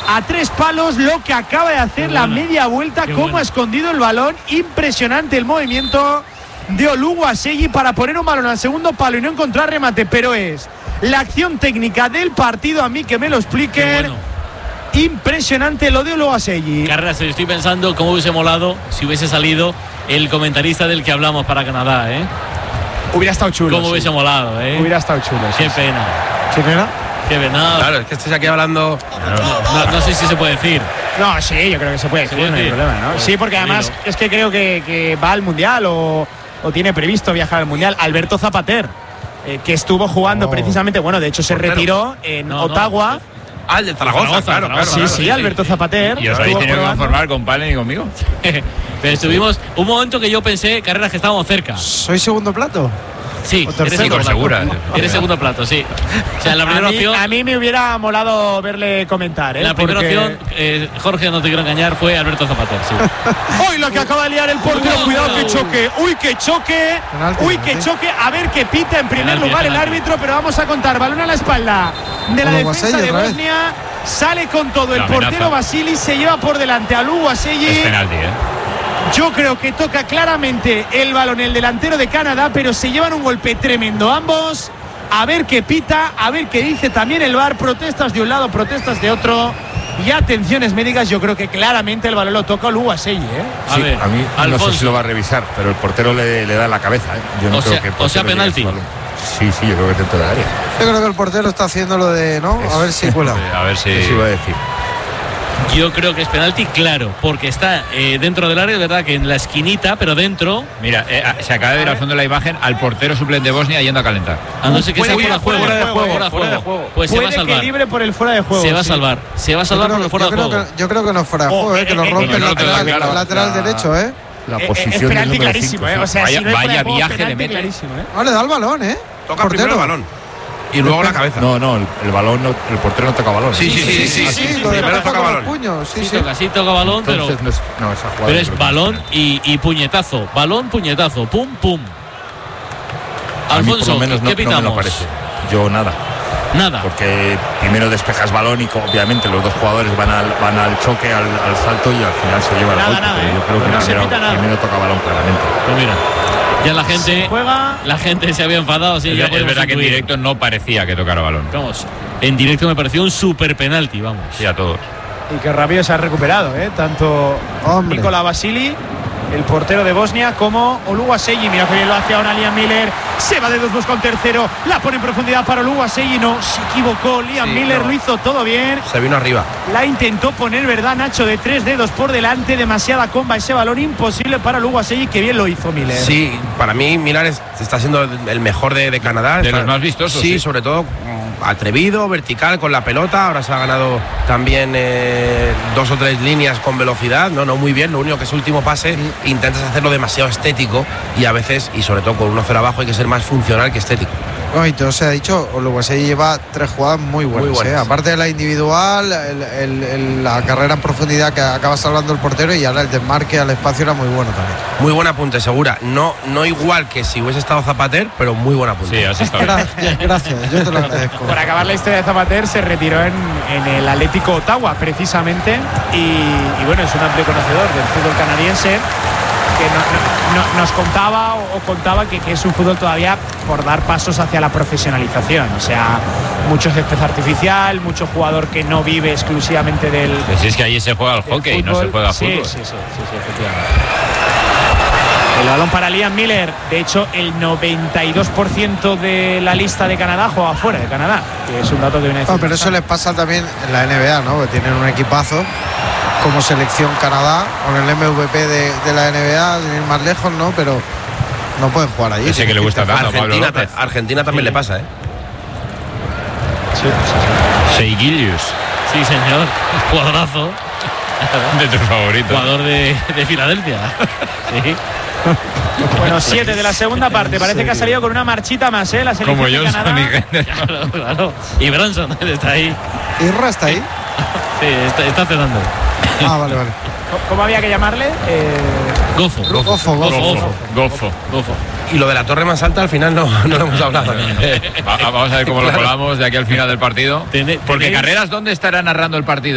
a 3 palos, lo que acaba de hacer la media vuelta, cómo ha escondido el balón. Impresionante el movimiento de Oluwaseyi para poner un balón al segundo palo y no encontrar remate, pero es la acción técnica del partido, a mí que me lo expliquen. Impresionante lo de Oluwaseyi. Carreras, estoy pensando cómo hubiese molado si hubiese salido el comentarista del que hablamos para Canadá, Hubiera estado chulo. Cómo hubiese molado, Hubiera estado chulo. Qué pena. ¿Qué pena? Qué pena. Claro, es que estés aquí hablando. No sé si se puede decir. No, sí, yo creo que se puede decir, no hay problema, ¿no? Pues, sí, porque además es que creo que va al Mundial o tiene previsto viajar al Mundial. Alberto Zapater, que estuvo jugando precisamente, bueno, de hecho se retiró en Ottawa. El de Zaragoza, claro. Sí, Alberto Zapater. ¿Y os habéis tenido que conformar con Palen y conmigo? Pero estuvimos un momento que yo pensé, Carreras, que estábamos cerca. ¿Soy segundo plato? Sí, eres segundo plato, sí. O sea, la primera opción. A mí me hubiera molado verle comentar, La primera opción, Jorge, no te quiero engañar, fue Alberto Zapater, sí. ¡Uy, lo que acaba de liar el portero! ¡Cuidado que choque! ¡Uy, que choque! ¡Uy, que choque! A ver qué pita en primer lugar el árbitro, pero vamos a contar. Balón a la espalda de la defensa de Bosnia. Sale con todo. El portero Vasili se lleva por delante a Oluwaseyi. Es penalti, Yo creo que toca claramente el balón el delantero de Canadá, pero se llevan un golpe tremendo ambos. A ver qué pita, a ver qué dice también el VAR. Protestas de un lado, protestas de otro. Y atenciones médicas, yo creo que claramente el balón lo toca Oluwaseyi, A mí Alfonso, no sé si lo va a revisar, pero el portero le da en la cabeza, Yo no creo que o sea, penalti. Sí, yo creo que es dentro del área. Yo creo que el portero está haciendo lo de, ¿no? A ver si cuela. A ver si... Eso iba a decir. Yo creo que es penalti, claro, porque está dentro del área, de verdad que en la esquinita, pero dentro. Mira, se acaba de ver al fondo de la imagen al portero suplente de Bosnia yendo a calentar. A no ser que sea fuera de juego. Pues se va a salvar. Que libre por el fuera de juego. Se va a salvar. Se va a salvar por el fuera de juego. Yo creo que no es fuera de juego, que lo rompe el lateral derecho, La posición es penalti clarísimo, O sea, vaya viaje de meta. No le da el balón, Toca primero el balón. Y luego la cabeza. No, el balón, el portero no toca balón. Sí. Primero toca balón. Puños, sí toca balón, pero es balón y puñetazo. Balón, puñetazo. Pum, pum. Alfonso, por lo menos ¿qué pitamos? No me lo parece. Yo nada. Porque primero despejas balón y obviamente los dos jugadores van al choque, al salto y al final se lleva el golpe. Yo creo que primero toca balón claramente. Pues mira. Ya la gente se había enfadado. Sí, es verdad que en directo no parecía que tocara balón. Vamos, en directo me pareció un super penalti, vamos. Sí, a todos. Y que rápido se ha recuperado, tanto Nikola Vasili, el portero de Bosnia, como Oluwaseyi. Mira que bien lo hace ahora Liam Miller. Se va de 2-2 con tercero. La pone en profundidad para Oluwaseyi. No, se equivocó. Liam Miller lo hizo todo bien. Se vino arriba. La intentó poner, ¿verdad, Nacho? De 3 dedos por delante. Demasiada comba ese balón. Imposible para Oluwaseyi. Que bien lo hizo Miller. Sí, para mí Miller está siendo el mejor de Canadá. De los más vistosos. Sí, sobre todo atrevido, vertical con la pelota. Ahora se ha ganado también 2 o 3 líneas con velocidad. No, muy bien. Lo único que es último pase intentas hacerlo demasiado estético y a veces, y sobre todo con 1-0 abajo, hay que ser más funcional que estético. Todo se ha dicho, Oluwaseyi lleva 3 jugadas muy buenas. Aparte de la individual, la carrera en profundidad que acaba salvando el portero, y ahora el desmarque al espacio era muy bueno también. Muy buen apunte, Segura. No igual que si hubiese estado Zapater, pero muy buen apunte. Sí, así está bien. Gracias, yo te lo agradezco. Por acabar la historia de Zapater, se retiró en el Atlético Ottawa precisamente, y bueno, es un amplio conocedor del fútbol canadiense, que nos contaba que es un fútbol todavía por dar pasos hacia la profesionalización. O sea, mucho césped artificial, mucho jugador que no vive exclusivamente del. Pues es que ahí se juega al hockey, no se juega fútbol. Sí, efectivamente. El balón para Liam Miller. De hecho, el 92% de la lista de Canadá juega fuera de Canadá, que es un dato de una. Pero eso les pasa también en la NBA, ¿no? Que tienen un equipazo como selección Canadá, con el MVP de la NBA, de ir más lejos, ¿no? Pero no pueden jugar allí. Ese que le gusta tanto a Pablo López. Argentina también le pasa, Seigilius. Sí, señor. Jugadorazo. De tus favoritos. Jugador de Filadelfia. Sí. Bueno, 7 de la segunda parte. Parece que ha salido con una marchita más, la selección como de Johnson Canadá. Claro. Y Branson está ahí. ¿Y Ra está ahí? Sí, está cenando. Vale. ¿Cómo había que llamarle? Gofo. Y lo de la torre más alta al final no lo hemos hablado. Vamos a ver cómo lo colamos de aquí al final del partido. Porque Carreras, ¿dónde estará narrando el partido?